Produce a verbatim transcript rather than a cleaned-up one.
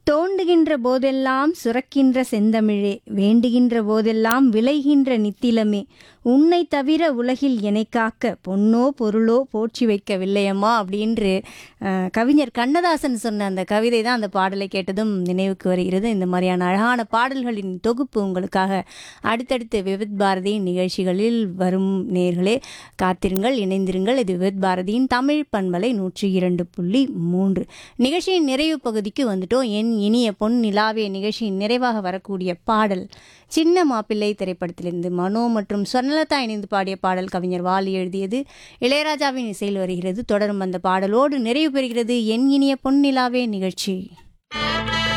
தோண்டுகின்ற போதெல்லாம் சுரக்கின்ற செந்தமிழே, வேண்டுகின்ற போதெல்லாம் விளைகின்ற நித்திலமே, உன்னை தவிர உலகில் என்னை காக்க பொன்னோ பொருளோ போற்றி வைக்கவில்லையம்மா அப்படின்று அஹ், கவிஞர் கண்ணதாசன் சொன்ன அந்த கவிதை தான் அந்த பாடலை கேட்டதும் நினைவுக்கு வருகிறது. இந்த மாதிரியான அழகான பாடல்களின் தொகுப்பு உங்களுக்காக அடுத்தடுத்து விவித் பாரதி நிகழ்ச்சிகளில் வரும். நேர்களே காத்திருங்கள், இணைந்திருங்கள். இது விவித் பாரதியின் தமிழ் பண்பலை நூற்றி இரண்டு புள்ளி மூன்று. நிகழ்ச்சியின் நிறைவு பகுதிக்கு வந்துட்டோம். என் இனிய பொன் நிலாவே நிகழ்ச்சியின் நிறைவாக வரக்கூடிய பாடல் சின்ன மாப்பிள்ளை திரைப்படத்திலிருந்து மனோ மற்றும் சொர்ணலதா இணைந்து பாடிய பாடல். கவிஞர் வாலி எழுதியது, இளையராஜாவின் இசையில் வருகிறது. தொடரும் அந்த பாடலோடு நிறைவு பெறுகிறது என் இனிய பொன் நிலாவே நிகழ்ச்சி.